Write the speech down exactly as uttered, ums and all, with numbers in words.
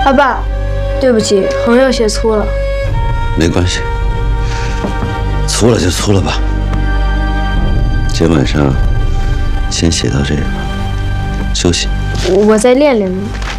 阿爸，对不起，横又写粗了。 没关系，粗了就粗了吧。今晚上先写到这个，休息。 我再练练。